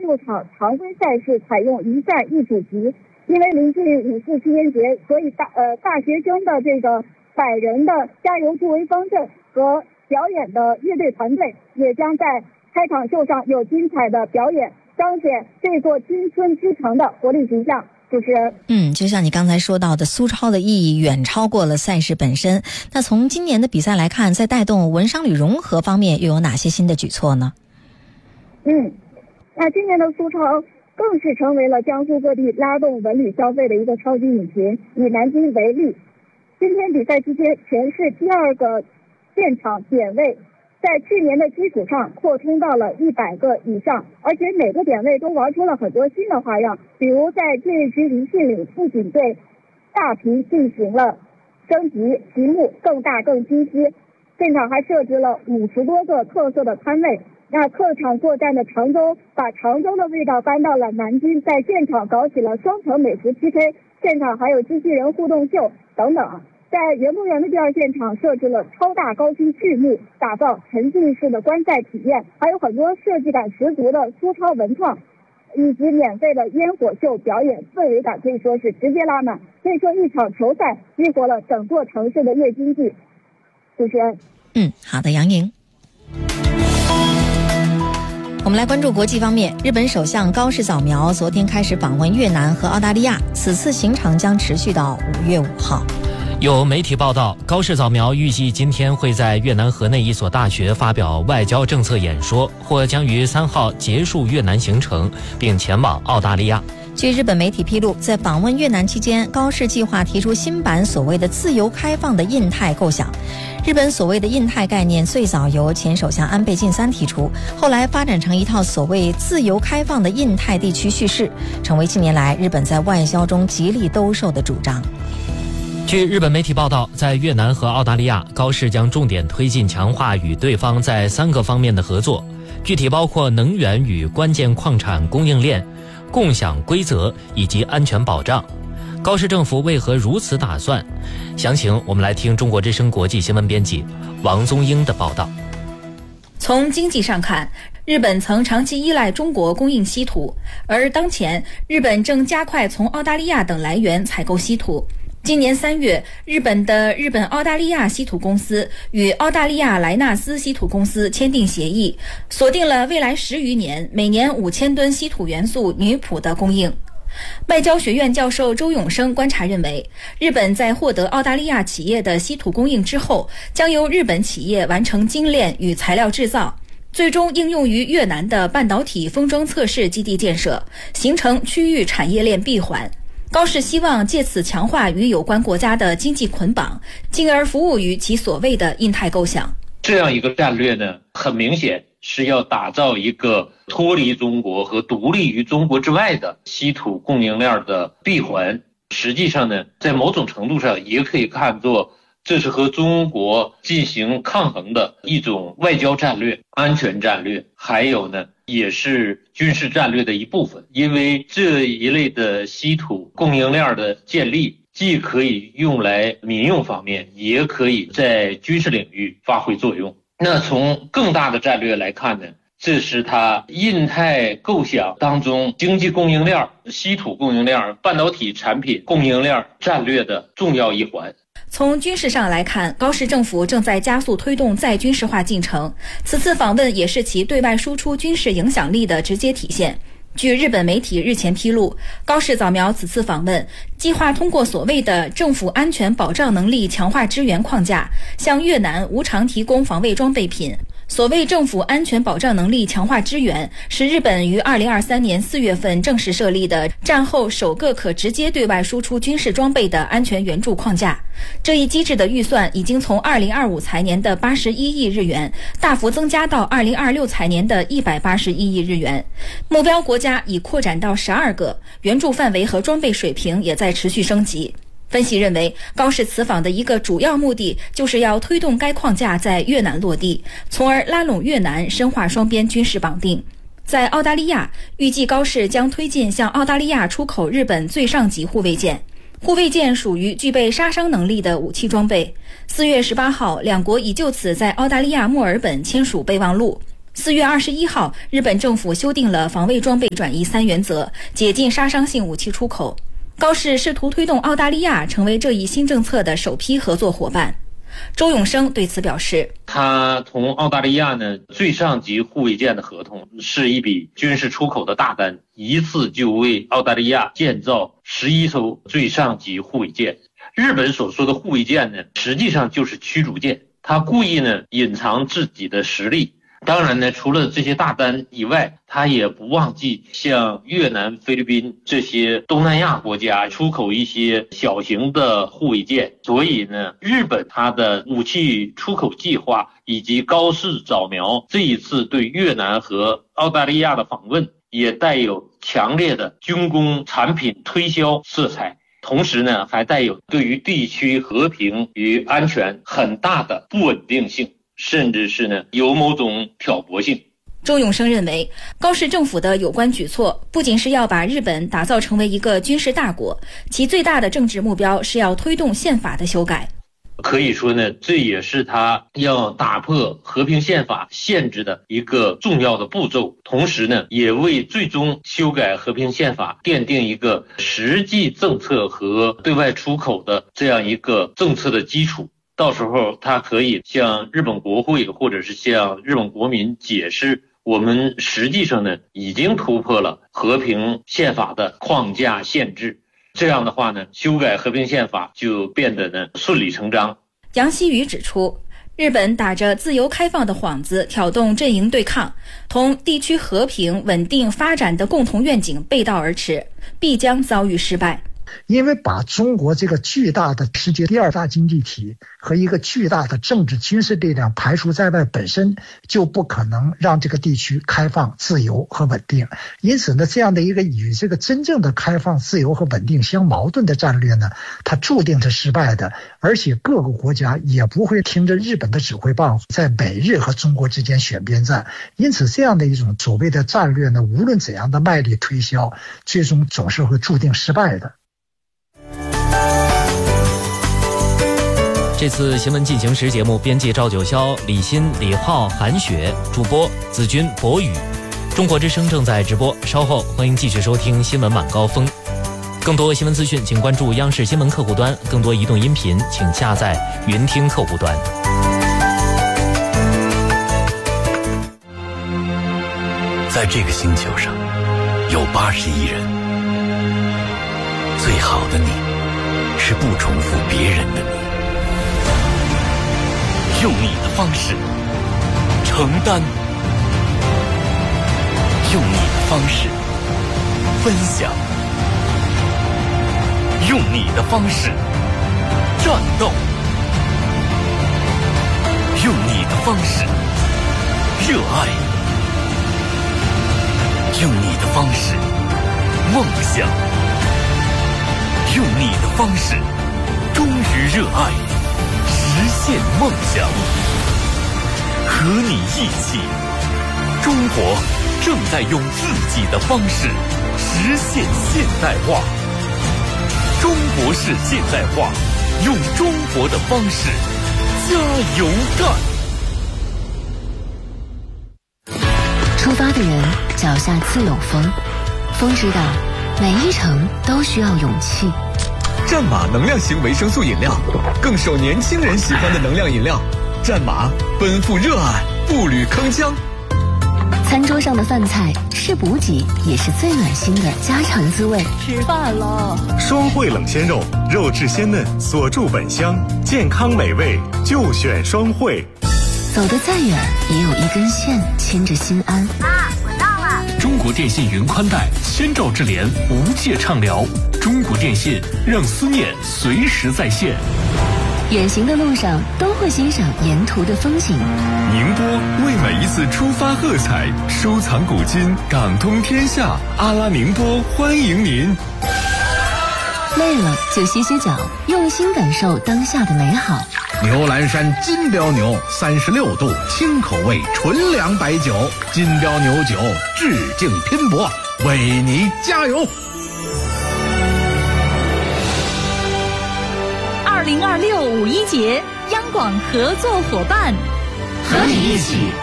数场常规赛事采用一站一主题，因为临近54青年节，所以大学生的这个100人的加油助威方阵和表演的乐队团队也将在开场秀上有精彩的表演，彰显这座青春之城的活力形象。主持人， 就像你刚才说到的，苏超的意义远超过了赛事本身。那从今年的比赛来看，在带动文商旅融合方面又有哪些新的举措呢？ 那今年的苏超更是成为了江苏各地拉动文旅消费的一个超级引擎。以南京为例，今天比赛期间，全市第2个现场点位在去年的基础上扩充到了100个以上，而且每个点位都玩出了很多新的花样。比如在近日区离信里，不仅对大屏进行了升级，屏幕更大更清晰，现场还设置了50多个特色的摊位。那客场作战的常州把常州的味道搬到了南京，在现场搞起了双城美食 PK， 现场还有机器人互动秀等等。在园博园的第2现场设置了超大高清巨幕，打造沉浸式的观赛体验，还有很多设计感十足的苏超文创，以及免费的烟火秀表演，氛围感可以说是直接拉满。可以说一场球赛激活了整座城市的夜经济。主持人， 好的，杨莹。我们来关注国际方面，日本首相高市早苗昨天开始访问越南和澳大利亚，此次行程将持续到5月5号。 有媒体报道，高市早苗预计今天会在越南河内一所大学发表外交政策演说，或将于3号结束越南行程，并前往澳大利亚。 据日本媒体披露，在访问越南期间，高市计划提出新版所谓的自由开放的印太构想。日本所谓的印太概念最早由前首相安倍晋三提出，后来发展成一套所谓自由开放的印太地区叙事，成为近年来日本在外交中极力兜售的主张。 据日本媒体报道，在越南和澳大利亚，高市将重点推进强化与对方在3个方面的合作，具体包括能源与关键矿产供应链、共享规则以及安全保障。高市政府为何如此打算？详情我们来听中国之声国际新闻编辑王宗英的报道。 从经济上看，日本曾长期依赖中国供应稀土，而当前日本正加快从澳大利亚等来源采购稀土。今年3月，日本澳大利亚稀土公司与澳大利亚莱纳斯稀土公司签订协议，锁定了未来10余年每年5000吨稀土元素女钋的供应。外交学院教授周永生观察认为，日本在获得澳大利亚企业的稀土供应之后，将由日本企业完成精炼与材料制造，最终应用于越南的半导体封装测试基地建设，形成区域产业链闭环。高市希望借此强化与有关国家的经济捆绑，进而服务于其所谓的印太构想。 这样一个战略呢，很明显是要打造一个脱离中国和独立于中国之外的稀土供应链的闭环。实际上呢，在某种程度上也可以看作这是和中国进行抗衡的一种外交战略、安全战略，还有呢也是军事战略的一部分。因为这一类的稀土供应链的建立，既可以用来民用方面，也可以在军事领域发挥作用。那从更大的战略来看呢，这是它印太构想当中经济供应链、稀土供应链、半导体产品供应链战略的重要一环。 从军事上来看，高市政府正在加速推动再军事化进程，此次访问也是其对外输出军事影响力的直接体现。据日本媒体日前披露，高市早苗此次访问计划通过所谓的政府安全保障能力强化支援框架，向越南无偿提供防卫装备品。所谓政府安全保障能力强化支援，是日本于2023年4月份正式设立的战后首个可直接对外输出军事装备的安全援助框架。这一机制的预算已经从2025财年的81亿日元大幅增加到2026财年的181亿日元，目标国家已扩展到12个，援助范围和装备水平也在持续升级。分析认为，高市此访的一个主要目的就是要推动该框架在越南落地，从而拉拢越南，深化双边军事绑定。在澳大利亚，预计高市将推进向澳大利亚出口日本最上级护卫舰。护卫舰属于具备杀伤能力的武器装备。4月18号，两国已就此在澳大利亚墨尔本签署备忘录。 4月21号，日本政府修订了防卫装备转移3原则，解禁杀伤性武器出口。高市试图推动澳大利亚成为这一新政策的首批合作伙伴。周永生对此表示， 他同澳大利亚呢最上级护卫舰的合同是一笔军事出口的大单，一次就为澳大利亚建造11艘最上级护卫舰。日本所说的护卫舰呢，实际上就是驱逐舰，他故意呢隐藏自己的实力。当然呢，除了这些大单以外，他也不忘记向越南、菲律宾这些东南亚国家出口一些小型的护卫舰。所以呢，日本它的武器出口计划以及高市早苗这一次对越南和澳大利亚的访问，也带有强烈的军工产品推销色彩。同时呢，还带有对于地区和平与安全很大的不稳定性，甚至是呢有某种挑拨性。 周永生认为，高市政府的有关举措不仅是要把日本打造成为一个军事大国，其最大的政治目标是要推动宪法的修改。 可以说呢，这也是他要打破和平宪法限制的一个重要的步骤，同时呢，也为最终修改和平宪法奠定一个实际政策和对外出口的这样一个政策的基础。到时候他可以向日本国会或者是向日本国民解释，我们实际上呢已经突破了和平宪法的框架限制。这样的话呢，修改和平宪法就变得呢顺理成章。 杨希宇指出，日本打着自由开放的幌子挑动阵营对抗，同地区和平稳定发展的共同愿景背道而驰，必将遭遇失败。 因为把中国这个巨大的世界第2大经济体和一个巨大的政治军事力量排除在外，本身就不可能让这个地区开放、自由和稳定。因此呢，这样的一个与这个真正的开放、自由和稳定相矛盾的战略呢，它注定是失败的，而且各个国家也不会听着日本的指挥棒在美日和中国之间选边站。因此这样的一种所谓的战略呢，无论怎样的卖力推销，最终总是会注定失败的。 这次新闻进行时节目编辑赵九霄、李欣、李浩、韩雪，主播子君、博宇。中国之声正在直播，稍后欢迎继续收听新闻晚高峰。更多新闻资讯请关注央视新闻客户端，更多移动音频请下载云听客户端。 在这个星球上有80亿人，最好的你是不重复别人的你，用你的方式承担，用你的方式分享，用你的方式战斗，用你的方式热爱，用你的方式梦想，用你的方式忠于热爱，实现梦想。和你一起，中国正在用自己的方式实现现代化。中国式现代化，用中国的方式加油干。 出发的人脚下自有风，风知道每一程都需要勇气。 战马能量型维生素饮料，更受年轻人喜欢的能量饮料。战马奔赴热爱，步履铿锵。 餐桌上的饭菜是补给，也是最暖心的家常滋味。 吃饭了， 双汇冷鲜肉，肉质鲜嫩，锁住本香，健康美味就选双汇。 走得再远，也有一根线牵着心安。 妈，我到了。 中国电信云宽带，千兆智联，无界畅聊。中国电信让思念随时在线。 远行的路上都会欣赏沿途的风景。 宁波为每一次出发喝彩，收藏古今，港通天下。阿拉宁波欢迎您。 累了就歇歇脚，用心感受当下的美好。 牛栏山金标牛，36度，清口味，纯粮白酒。金标牛酒，致敬拼搏，为你加油。 2026五一节，央广合作伙伴， 和你一起